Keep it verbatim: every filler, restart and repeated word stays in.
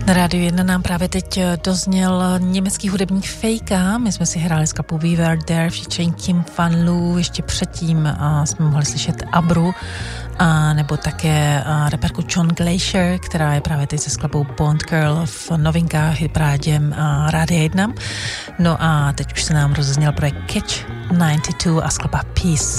Na Rádiu jedna nám právě teď dozněl německý hudebník Fejka. My jsme si hráli s kapou We Were There featuring Kim Van Loo. Ještě předtím a jsme mohli slyšet Abru, a nebo také a reperku John Glacier, která je právě teď se skladbou Bond Girl v novinkách hitparádě Rádia jedna. No a teď už se nám rozezněl projekt Catch devadesát dva a skladba Peace.